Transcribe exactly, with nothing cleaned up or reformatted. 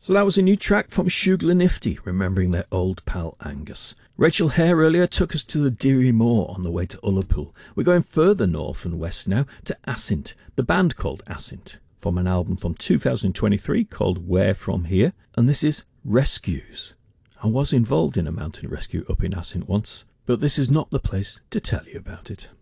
So that was a new track from Shugla Nifty, remembering their old pal Angus. Rachel Hare earlier took us to the Deary Moor on the way to Ullapool. We're going further north and west now to Assynt, the band called Assynt, from an album from two thousand twenty-three called Where From Here, and this is Rescues. I was involved in a mountain rescue up in Assynt once, but this is not the place to tell you about it.